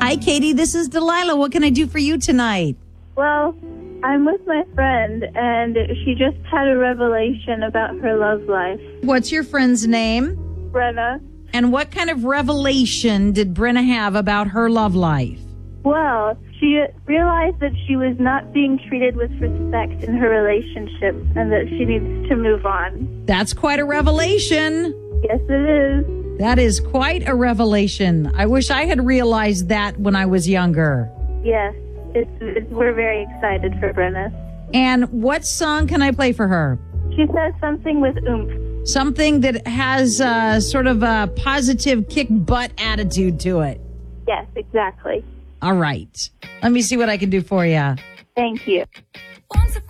Hi, Katie. This is Delilah. What can I do for you tonight? Well, I'm with my friend, and she just had a revelation about her love life. What's your friend's name? Brenna. And what kind of revelation did Brenna have about her love life? Well, she realized that she was not being treated with respect in her relationship and that she needs to move on. That's quite a revelation. Yes, it is. That is quite a revelation. I wish I had realized that when I was younger. Yes, we're very excited for Brenna. And what song can I play for her? She says something with oomph. Something that has sort of a positive kick-butt attitude to it. Yes, exactly. All right. Let me see what I can do for you. Thank you.